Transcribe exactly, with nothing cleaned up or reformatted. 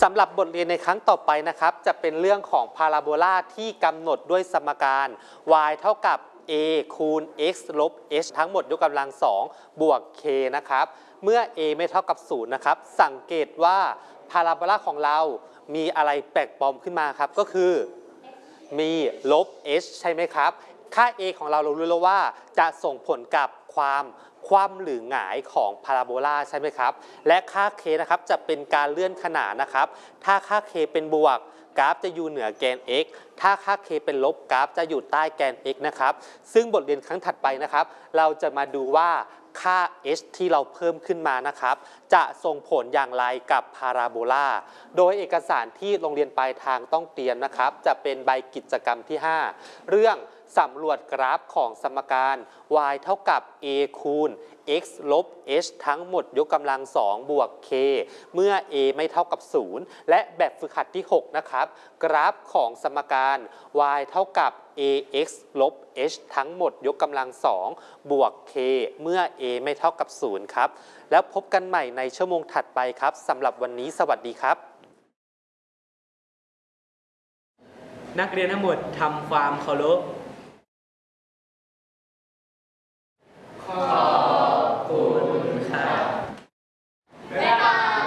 สำหรับบทเรียนในครั้งต่อไปนะครับจะเป็นเรื่องของพาราโบลาที่กำหนดด้วยสมการ y เท่ากับ a คูณ x ลบ h ทั้งหมดยกกำลังสองบวก k นะครับเมื่อ a ไม่เท่ากับศูนย์นะครับสังเกตว่าพาราโบลาของเรามีอะไรแปลกปลอมขึ้นมาครับก็คือมีลบ h ใช่ไหมครับค่า a ของเราเรารู้แล้วว่าจะส่งผลกับความคว่ำหรือหงายของพาราโบลาใช่ไหมครับและค่า k นะครับจะเป็นการเลื่อนขนานนะครับถ้าค่า k เป็นบวกกราฟจะอยู่เหนือแกน x ถ้าค่า k เป็นลบกราฟจะอยู่ใต้แกน x นะครับซึ่งบทเรียนครั้งถัดไปนะครับเราจะมาดูว่าค่า h ที่เราเพิ่มขึ้นมานะครับจะส่งผลอย่างไรกับพาราโบลาโดยเอกสารที่โรงเรียนปลายทางต้องเตรียมนะครับจะเป็นใบกิจกรรมที่ห้าเรื่องสำรวจกราฟของสมการ y เท่ากับ a คูณ x ลบ h ทั้งหมดยกกำลังสองบวก k เมื่อ a ไม่เท่ากับศูนย์และแบบฝึกหัดที่หกนะครับกราฟของสมการ y เท่ากับ ax ลบ h ทั้งหมดยกกำลังสองบวก k เมื่อ a ไม่เท่ากับศูนย์ครับแล้วพบกันใหม่ในชั่วโมงถัดไปครับสำหรับวันนี้สวัสดีครับนักเรียนทั้งหมดทำความเคารพขอ